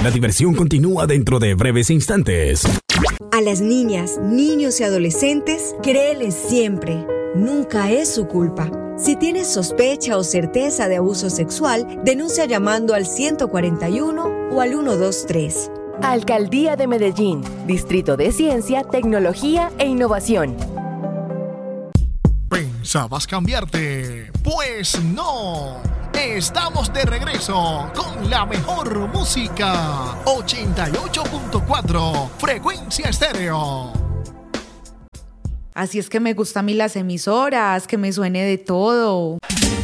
La diversión continúa dentro de breves instantes. A las niñas, niños y adolescentes, créeles siempre. Nunca es su culpa. Si tienes sospecha o certeza de abuso sexual, denuncia llamando al 141 o al 123. Alcaldía de Medellín, Distrito de Ciencia, Tecnología e Innovación. ¿Pensabas cambiarte? Pues no. Estamos de regreso con la mejor música. 88.4 Frecuencia Estéreo. Así es que me gustan a mí las emisoras, que me suene de todo.